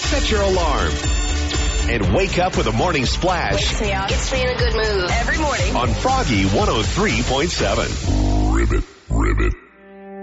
Set your alarm and wake up with a morning splash. Wakes me up. Gets me in a good mood every morning. On Froggy 103.7. Ribbit.